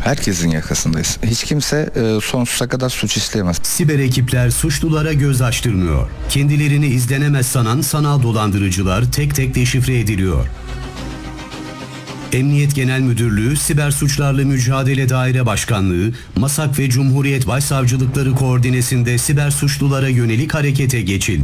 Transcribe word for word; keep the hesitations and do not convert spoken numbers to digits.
Herkesin yakasındayız. Hiç kimse e, sonsuza kadar suç işleyemez. Siber ekipler suçlulara göz açtırmıyor. Kendilerini izlenemez sanan sanal dolandırıcılar tek tek deşifre ediliyor. Emniyet Genel Müdürlüğü, Siber Suçlarla Mücadele Daire Başkanlığı, MASAK ve Cumhuriyet Başsavcılıkları koordinesinde siber suçlulara yönelik harekete geçildi.